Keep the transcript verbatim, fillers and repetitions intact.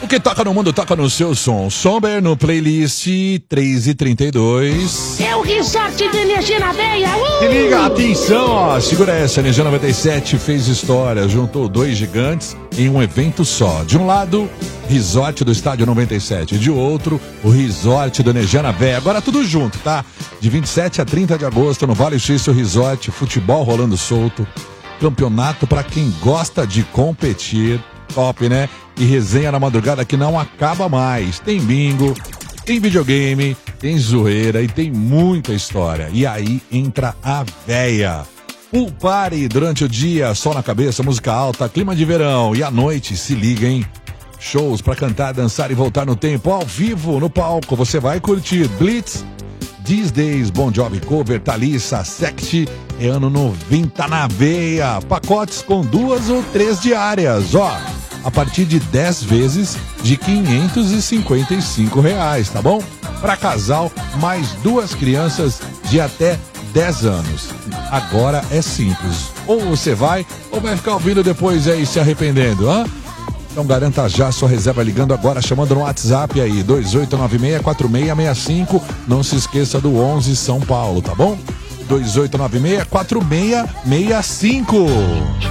O que toca no mundo toca no seu som. Somber no playlist três e trinta e dois. É o resort de energia na veia. Uh! Se liga, atenção, ó. Segura essa. Energia noventa e sete fez história. Juntou dois gigantes em um evento só. De um lado, resort do Estádio noventa e sete. De outro, o resort do Energia na Veia. Agora tudo junto, tá? De vinte e sete a trinta de agosto no Vale Xício Resort. Futebol rolando solto. Campeonato pra quem gosta de competir. Top, né? E resenha na madrugada que não acaba mais. Tem bingo, tem videogame, tem zoeira e tem muita história. E aí entra a véia. Pool party durante o dia, sol na cabeça, música alta, clima de verão. E à noite, se liga, hein? Shows pra cantar, dançar e voltar no tempo. Ao vivo, no palco, você vai curtir Blitz, These Days, Bon Jovi Cover, Thalissa, Sect, é ano noventa na veia. Pacotes com duas ou três diárias, ó. A partir de dez vezes de quinhentos e cinquenta e cinco reais, tá bom? Para casal, mais duas crianças de até dez anos. Agora é simples. Ou você vai, ou vai ficar ouvindo depois aí se arrependendo, hã? Então garanta já sua reserva ligando agora, chamando no WhatsApp aí, dois oito nove seis, quatro seis seis cinco. Não se esqueça do onze São Paulo, tá bom? dois oito nove seis, quatro seis seis cinco.